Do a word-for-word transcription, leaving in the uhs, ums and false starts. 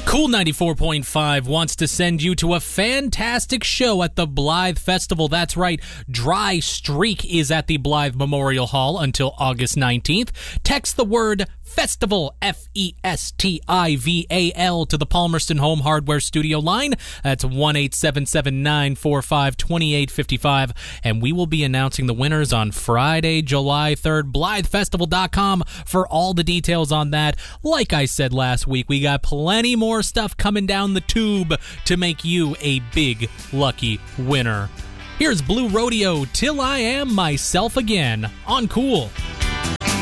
Cool ninety-four point five wants to send you to a fantastic show at the Blythe Festival. That's right, Dry Streak is at the Blythe Memorial Hall until August nineteenth. Text the word Festival, F E S T I V A L, to the Palmerston Home Hardware Studio line. That's one eight seven seven nine four five two eight five five, and we will be announcing the winners on Friday, July third. Blythe Festival dot com for all the details on that. Like I said last week, we got plenty more stuff coming down the tube to make you a big, lucky winner. Here's Blue Rodeo, Till I Am Myself Again, on Cool.